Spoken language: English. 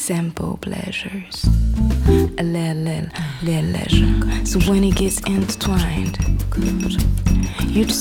simple pleasures, a little leisure. So when it gets intertwined, you